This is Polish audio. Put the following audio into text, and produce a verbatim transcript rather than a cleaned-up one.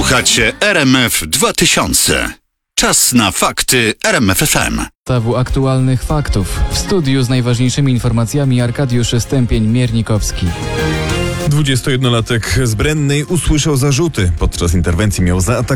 Słuchacie R M F dwa tysiące. Czas na fakty R M F F M. Zestawu aktualnych faktów. W studiu z najważniejszymi informacjami Arkadiusz Stępień-Miernikowski. dwudziestojednolatek z Brennej usłyszał zarzuty. Podczas interwencji miał zaatakować